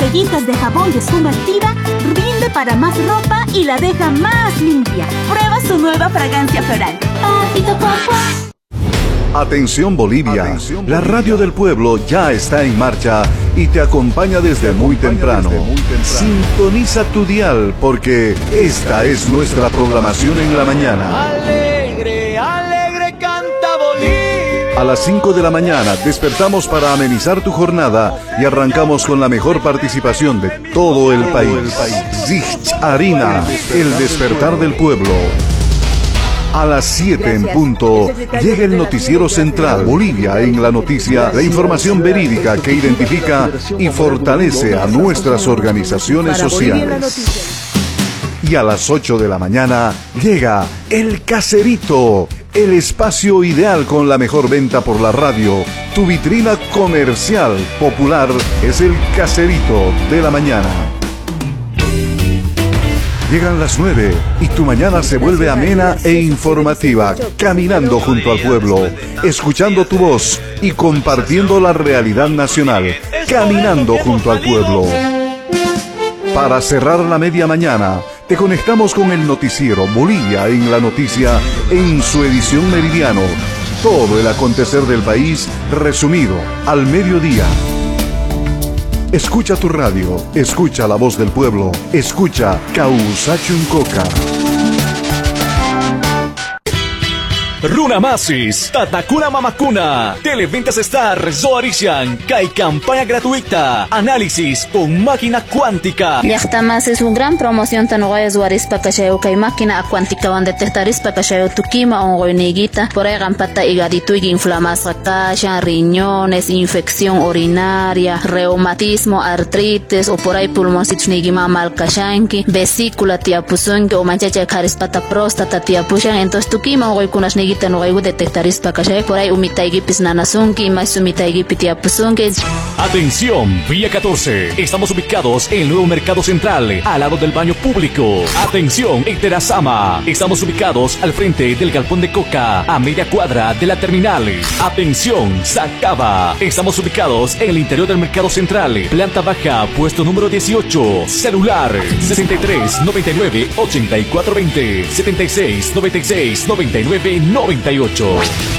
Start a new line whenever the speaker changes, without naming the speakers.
toallitas de jabón de espuma activa rinde para más ropa y la deja más limpia. Prueba su nueva fragancia floral. Papito Popo.
Atención Bolivia, la radio del pueblo ya está en marcha y te acompaña desde muy temprano. Sintoniza tu dial porque esta es nuestra programación en la mañana.
Alegre, alegre canta Bolivia.
A las 5 de la mañana despertamos para amenizar tu jornada y arrancamos con la mejor participación de todo el país. Zich Harina, el despertar del pueblo. A las 7 en punto, llega el noticiero central Bolivia en la noticia, la información verídica que identifica y fortalece a nuestras organizaciones sociales. Y a las 8 de la mañana llega El Caserito, el espacio ideal con la mejor venta por la radio. Tu vitrina comercial popular es El Caserito de la mañana. Llegan las 9 y tu mañana se vuelve amena e informativa, caminando junto al pueblo, escuchando tu voz y compartiendo la realidad nacional, caminando junto al pueblo. Para cerrar la media mañana, te conectamos con el noticiero Bolivia en la noticia en su edición meridiano. Todo el acontecer del país resumido al mediodía. Escucha tu radio, escucha la voz del pueblo, escucha Causachuncoca.
Runa Masis, Tatakuna Mamakuna, Televentas Star, Zoarician, Kai campaña gratuita, análisis con máquina cuántica.
Llaqta Masis un gran promoción tanogoya Zoarispa Kashayo Kai máquina cuántica donde testarispa Kashayo Tukima ongoyniguita, por ahí gampata higadito y inflamación, kasha, riñones, infección urinaria, reumatismo, artritis o por ahí pulmoncitos nigima mal kashanki, vesícula tiapuzunki o manchacha karispata próstata tiapushan, entonces Tukima ongoykunas no hay detectaris para que por ahí umitaigipis nanasunki más umitaigipitiapusunki.
Atención, Vía 14. Estamos ubicados en el nuevo mercado central, al lado del baño público. Atención, en Terazama. Estamos ubicados al frente del galpón de coca, a media cuadra de la terminal. Atención, Sacaba. Estamos ubicados en el interior del mercado central, planta baja, puesto número 18. Celular 63 99 84 20 76 96 99 98.